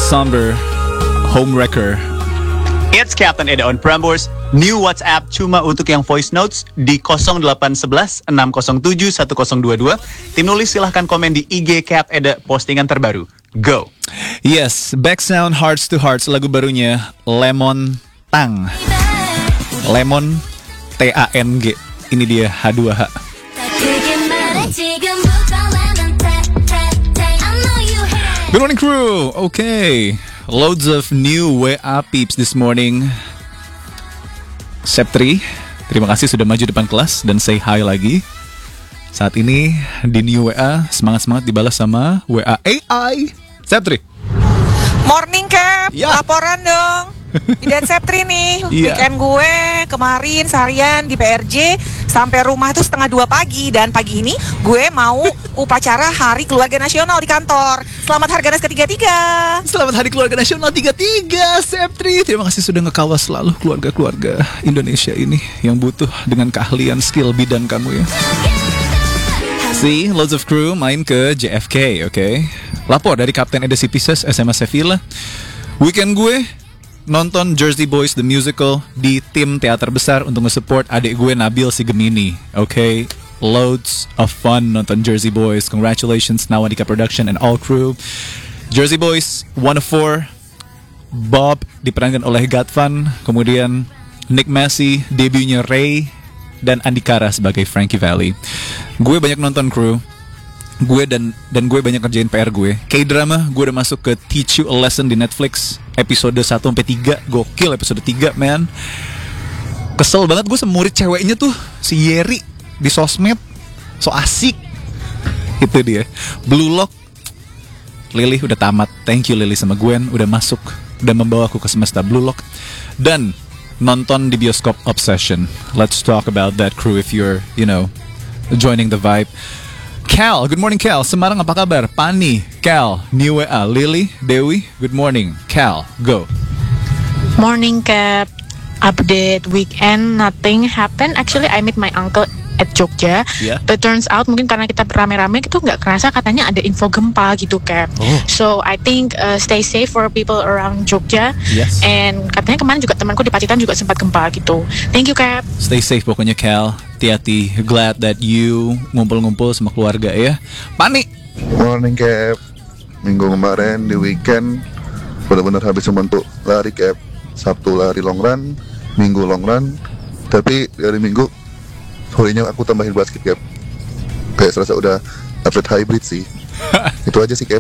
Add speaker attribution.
Speaker 1: somber homewrecker.
Speaker 2: It's Captain Eda on Prambors. New WhatsApp cuma untuk yang voice notes di 0811 607 1022. Tim nulis silahkan komen di IG Cap Eda postingan terbaru. Go.
Speaker 1: Yes, back sound Hearts to Hearts, lagu barunya Lemon Tang. Lemon T-A-N-G. Ini dia H2H. Good morning crew. Okay, loads of new WA peeps this morning. Septri, terima kasih sudah maju depan kelas dan say hi lagi. Saat ini di new WA semangat-semangat dibalas sama WA AI. Septri.
Speaker 3: Morning Cap,
Speaker 1: Ya.
Speaker 3: laporan dong. Dan Septri nih,
Speaker 1: Iya.
Speaker 3: weekend gue kemarin seharian di PRJ sampai rumah tuh 1:30 pagi. Dan pagi ini gue mau upacara Hari Keluarga Nasional di kantor. Selamat Harganas ke-33.
Speaker 1: Selamat Hari Keluarga Nasional 33, Septri. Terima kasih sudah ngekawal selalu keluarga-keluarga Indonesia ini yang butuh dengan keahlian skill bidan kamu ya. See, loads of crew main ke JFK, okay? Lapor dari Kapten Eda Sipises SMA Sevilla. Weekend gue nonton Jersey Boys The Musical di tim teater besar untuk nge-support adik gue Nabil si Gemini. Okay, loads of fun nonton Jersey Boys. Congratulations Nawadika Production and all crew. Jersey Boys 104, Bob diperankan oleh Gatvan, kemudian Nick Massey debutnya Ray, dan Andikara sebagai Frankie Valli. Gue banyak nonton crew. Gue dan gue banyak kerjain PR gue. K-drama gue udah masuk ke Teach You a Lesson di Netflix episode 1-3. Gokil episode 3, man. Kesel banget gue sama murid ceweknya tuh, si Yeri di sosmed. So asik. Itu dia. Blue Lock. Lily udah tamat. Thank you Lily sama Gwen udah masuk, udah membawaku ke semesta Blue Lock. Dan nonton di bioskop Obsession. Let's talk about that crew if you're, joining the vibe. Cal, good morning Cal. Semarang apa kabar? Pani, Cal, New WA, Lily, Dewi, good morning. Cal, go.
Speaker 4: Morning Cap. Update weekend, nothing happened. Actually, I meet my uncle at Jogja.
Speaker 1: Yeah.
Speaker 4: But turns out mungkin karena kita rame-rame itu nggak kerasa katanya ada info gempa gitu Cap.
Speaker 1: Oh.
Speaker 4: So I think stay safe for people around Jogja.
Speaker 1: Yes.
Speaker 4: And katanya kemarin juga temanku di Pacitan juga sempat gempa gitu. Thank you Cap.
Speaker 1: Stay safe pokoknya Cal. Hati-hati. Glad that you ngumpul-ngumpul sama keluarga ya. Pani.
Speaker 5: Morning Cap. Minggu kemarin di weekend benar-benar habis untuk lari Cap. Sabtu lari long run, Minggu long run. Tapi dari Minggu sorenya aku tambahin basket Cap. Kayak serasa udah atlet hybrid sih. Itu aja sih Cap.